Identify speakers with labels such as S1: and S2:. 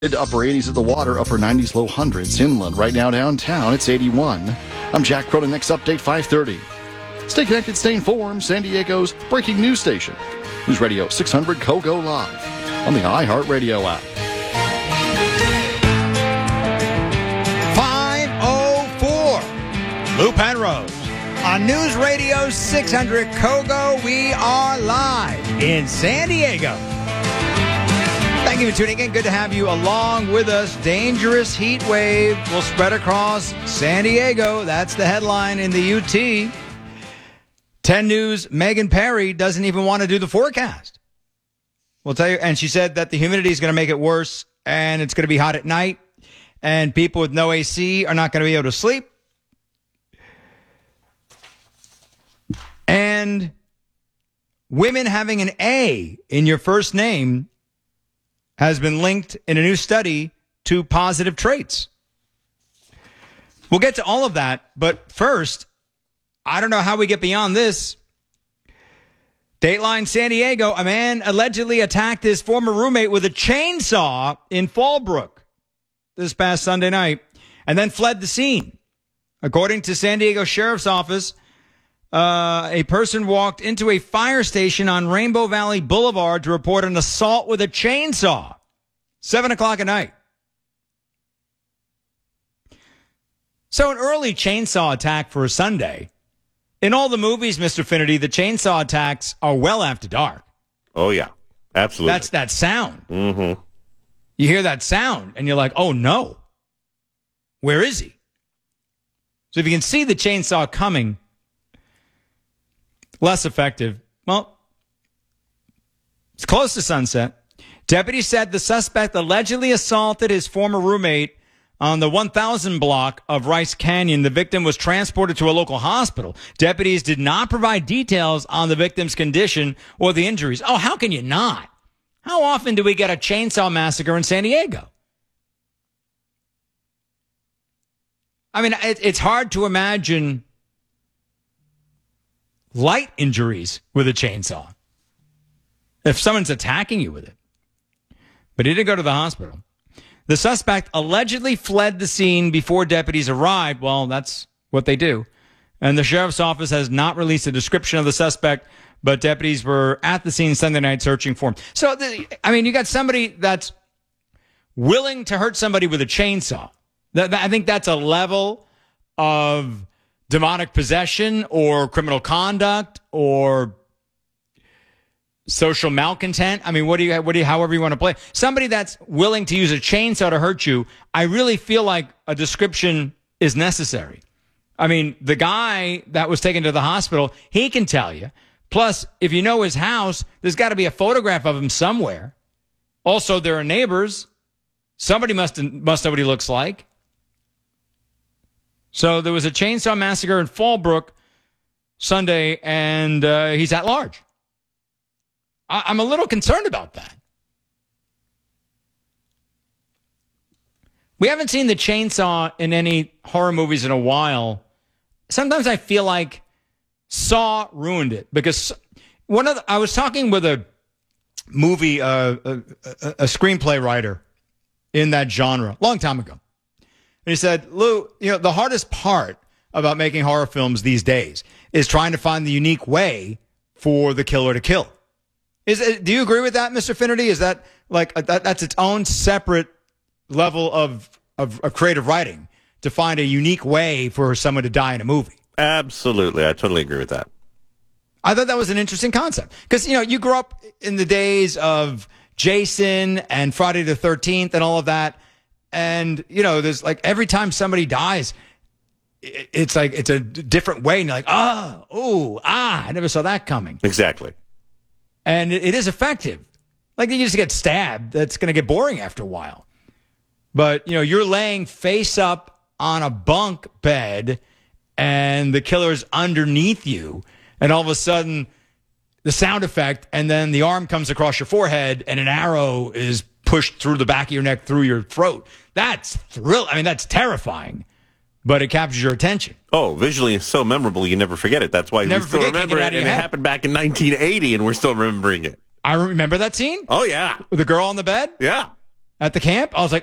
S1: Mid to upper 80s at the water, upper 90s, low hundreds. Inland, right now downtown, it's 81. I'm Jack Cronin. Next update, 5:30. Stay connected, stay informed. San Diego's breaking news station. News Radio 600 KOGO Live on the iHeartRadio app.
S2: 5:04. Lou Penrose. On News Radio 600 KOGO, we are live in San Diego. Thank you for tuning in. Good to have you along with us. Dangerous heat wave will spread across San Diego. That's the headline in the UT. 10 News, Megan Perry doesn't even want to do the forecast. We'll tell you. And she said that the humidity is going to make it worse, and it's going to be hot at night, and people with no AC are not going to be able to sleep. And women having an A in your first name has been linked in a new study to positive traits. We'll get to all of that, but first, I don't know how we get beyond this. Dateline San Diego, a man allegedly attacked his former roommate with a chainsaw in Fallbrook this past Sunday night and then fled the scene. According to San Diego Sheriff's Office, a person walked into a fire station on Rainbow Valley Boulevard to report an assault with a chainsaw. 7 o'clock at night. So an early chainsaw attack for a Sunday. In all the movies, Mr. Finnerty, the chainsaw attacks are well after dark.
S3: Oh, yeah. Absolutely.
S2: That's that sound.
S3: Mm-hmm.
S2: You hear that sound, and you're like, oh, no. Where is he? So if you can see the chainsaw coming, less effective. Well, it's close to sunset. Deputies said the suspect allegedly assaulted his former roommate on the 1000 block of Rice Canyon. The victim was transported to a local hospital. Deputies did not provide details on the victim's condition or the injuries. Oh, how can you not? How often do we get a chainsaw massacre in San Diego? I mean, it's hard to imagine light injuries with a chainsaw if someone's attacking you with it. But he didn't go to the hospital. The suspect allegedly fled the scene before deputies arrived. Well, that's what they do. And the sheriff's office has not released a description of the suspect, but deputies were at the scene Sunday night searching for him. So, you got somebody that's willing to hurt somebody with a chainsaw. I think that's a level of demonic possession or criminal conduct or social malcontent. I mean, however you want to play. Somebody that's willing to use a chainsaw to hurt you, I really feel like a description is necessary. I mean, the guy that was taken to the hospital, he can tell you. Plus, if you know his house, there's got to be a photograph of him somewhere. Also, there are neighbors. Somebody must know what he looks like. So there was a chainsaw massacre in Fallbrook Sunday, and he's at large. I'm a little concerned about that. We haven't seen the chainsaw in any horror movies in a while. Sometimes I feel like Saw ruined it because I was talking with a movie, a screenplay writer in that genre a long time ago. And he said, Lou, the hardest part about making horror films these days is trying to find the unique way for the killer to kill. Do you agree with that, Mr. Finnerty? Is that that's its own separate level of creative writing to find a unique way for someone to die in a movie?
S3: Absolutely. I totally agree with that.
S2: I thought that was an interesting concept because, you grew up in the days of Jason and Friday the 13th and all of that. And, there's every time somebody dies, it's a different way. And you're like, I never saw that coming.
S3: Exactly.
S2: And it is effective. You just get stabbed. That's going to get boring after a while. But, you're laying face up on a bunk bed and the killer's underneath you. And all of a sudden, the sound effect, and then the arm comes across your forehead and an arrow is pushed through the back of your neck, through your throat. That's that's terrifying. But it captures your attention.
S3: Oh, visually it's so memorable you never forget it. That's why we still remember it. And it happened back in 1980 and we're still remembering it.
S2: I remember that scene.
S3: Oh, yeah.
S2: With the girl on the bed?
S3: Yeah.
S2: at the camp. I was like,